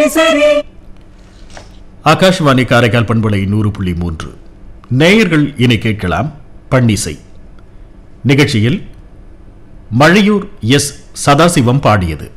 ஆகாஷ்வாணி காரைக்கால் பண்பலை 100.3 நேயர்கள் இனி கேட்கலாம் பன்னிசை நிகழ்ச்சியில் மழையூர் எஸ் சதாசிவம் பாடியது.